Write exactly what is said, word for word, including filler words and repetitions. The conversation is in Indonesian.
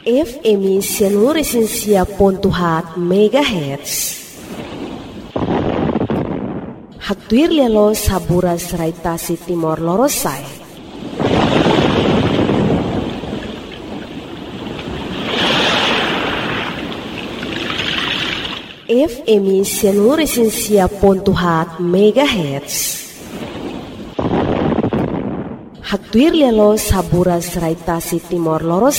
F M seluruh esensia pontuhat megahertz. Haktuir lelo sabura seraitasi timor lorosai. F M seluruh esensia pontuhat megahertz. Haktuir lelo sabura seraitasi timor lorosai.